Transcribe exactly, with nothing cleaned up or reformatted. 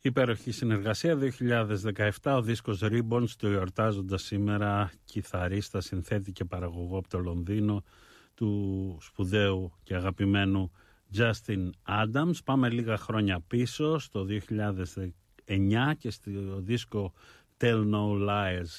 Υπέροχη συνεργασία. Δύο χιλιάδες δεκαεπτά ο δίσκος Ribbons, το εορτάζοντας σήμερα κιθαρίστα, συνθέτη και παραγωγό από το Λονδίνο του σπουδαίου και αγαπημένου Justin Adams. Πάμε λίγα χρόνια πίσω στο δύο χιλιάδες εννιά και στο δίσκο Tell No Lies